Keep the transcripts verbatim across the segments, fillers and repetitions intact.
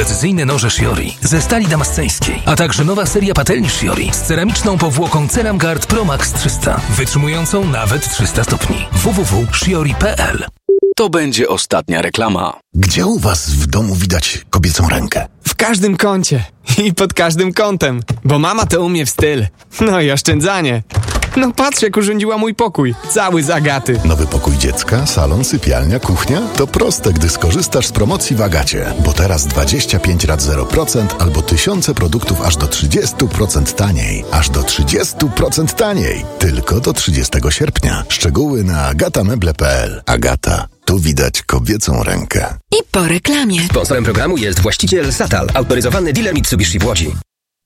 Precyzyjne noże Shiori ze stali damasceńskiej, a także nowa seria patelni Shiori z ceramiczną powłoką Ceramguard Pro Max trzysta, wytrzymującą nawet trzysta stopni. w w w kropka shiori kropka p l. To będzie ostatnia reklama. Gdzie u was w domu widać kobiecą rękę? W każdym kącie i pod każdym kątem, bo mama to umie w styl. No i oszczędzanie. No patrz, jak urządziła mój pokój, cały z Agaty. Nowy pokój dziecka, salon, sypialnia, kuchnia? To proste, gdy skorzystasz z promocji w Agacie. Bo teraz dwadzieścia pięć rat zero procent albo tysiące produktów aż do trzydzieści procent taniej. Aż do trzydzieści procent taniej. Tylko do trzydziestego sierpnia. Szczegóły na agatameble kropka p l. Agata. Tu widać kobiecą rękę. I po reklamie. Sponsorem programu jest właściciel Satal, autoryzowany dealer Mitsubishi w Łodzi.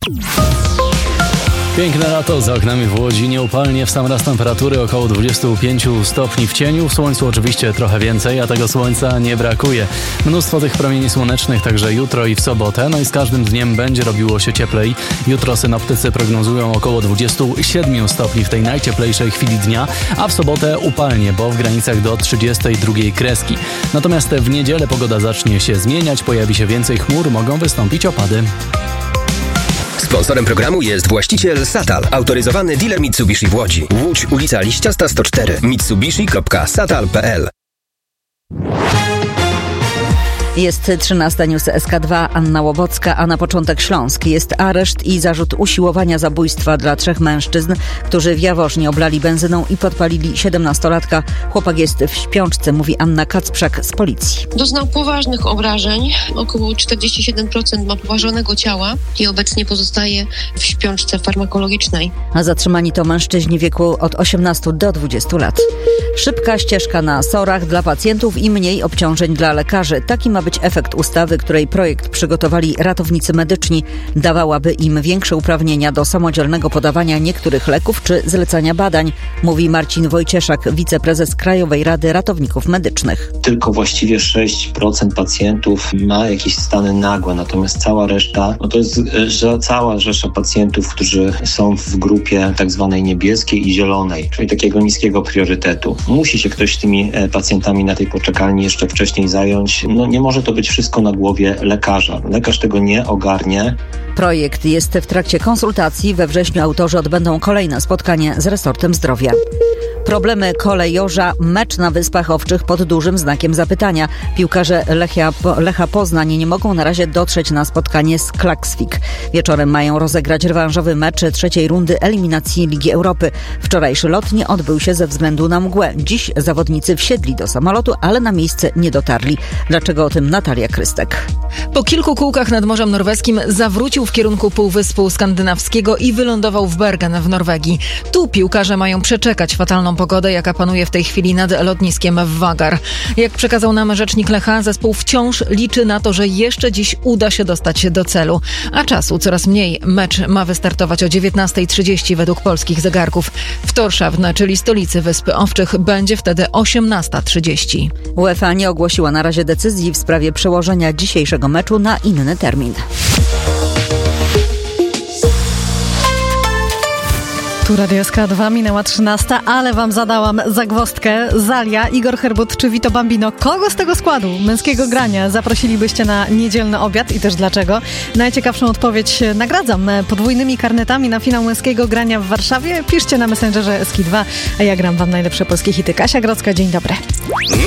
Piękne lato za oknami w Łodzi, nieupalnie, w sam raz temperatury około dwadzieścia pięć stopni w cieniu, w słońcu oczywiście trochę więcej, a tego słońca nie brakuje. Mnóstwo tych promieni słonecznych także jutro i w sobotę, no i z każdym dniem będzie robiło się cieplej. Jutro synoptycy prognozują około dwadzieścia siedem stopni w tej najcieplejszej chwili dnia, a w sobotę upalnie, bo w granicach do trzydziestej drugiej kreski. Natomiast w niedzielę pogoda zacznie się zmieniać, pojawi się więcej chmur, mogą wystąpić opady. Sponsorem programu jest właściciel Satal, autoryzowany dealer Mitsubishi w Łodzi. Łódź, ulica Liściasta sto cztery, mitsubishi kropka satal kropka p l. Jest trzynasta News S K dwa, Anna Łobocka, a na początek Śląsk. Jest areszt i zarzut usiłowania zabójstwa dla trzech mężczyzn, którzy w Jaworznie oblali benzyną i podpalili siedemnastolatka. Chłopak jest w śpiączce, mówi Anna Kacprzak z policji. Doznał poważnych obrażeń, około czterdzieści siedem procent ma poważonego ciała i obecnie pozostaje w śpiączce farmakologicznej. A zatrzymani to mężczyźni w wieku od osiemnastu do dwudziestu lat. Szybka ścieżka na sorach dla pacjentów i mniej obciążeń dla lekarzy. Taki ma być efekt ustawy, której projekt przygotowali ratownicy medyczni. Dawałaby im większe uprawnienia do samodzielnego podawania niektórych leków czy zlecania badań, mówi Marcin Wojcieszak, wiceprezes Krajowej Rady Ratowników Medycznych. Tylko właściwie sześć procent pacjentów ma jakieś stany nagłe, natomiast cała reszta, no to jest że cała rzesza pacjentów, którzy są w grupie tak zwanej niebieskiej i zielonej, czyli takiego niskiego priorytetu. Musi się ktoś tymi pacjentami na tej poczekalni jeszcze wcześniej zająć. No nie może to być wszystko na głowie lekarza. Lekarz tego nie ogarnie. Projekt jest w trakcie konsultacji. We wrześniu autorzy odbędą kolejne spotkanie z resortem zdrowia. Problemy kolejorza, mecz na Wyspach Owczych pod dużym znakiem zapytania. Piłkarze Lechia, Lecha Poznań nie mogą na razie dotrzeć na spotkanie z Klaksvik. Wieczorem mają rozegrać rewanżowy mecz trzeciej rundy eliminacji Ligi Europy. Wczorajszy lot nie odbył się ze względu na mgłę. Dziś zawodnicy wsiedli do samolotu, ale na miejsce nie dotarli. Dlaczego o tym Natalia Krystek? Po kilku kółkach nad Morzem Norweskim zawrócił w kierunku Półwyspu Skandynawskiego i wylądował w Bergen w Norwegii. Tu piłkarze mają przeczekać fatalną pogodę, jaka panuje w tej chwili nad lotniskiem w Vagar. Jak przekazał nam rzecznik Lecha, zespół wciąż liczy na to, że jeszcze dziś uda się dostać do celu. A czasu coraz mniej. Mecz ma wystartować o dziewiętnasta trzydzieści według polskich zegarków. W Tórshavn, czyli stolicy Wysp Owczych, będzie wtedy osiemnasta trzydzieści. UEFA nie ogłosiła na razie decyzji w sprawie przełożenia dzisiejszego meczu na inny termin. Tu Radio S K dwa, minęła trzynasta, ale wam zadałam zagwozdkę. Zalia, Igor Herbut czy Vito Bambino? Kogo z tego składu męskiego grania zaprosilibyście na niedzielny obiad i też dlaczego? Najciekawszą odpowiedź nagradzam podwójnymi karnetami na finał męskiego grania w Warszawie. Piszcie na Messengerze S K dwa, a ja gram wam najlepsze polskie hity. Kasia Grodzka, dzień dobry.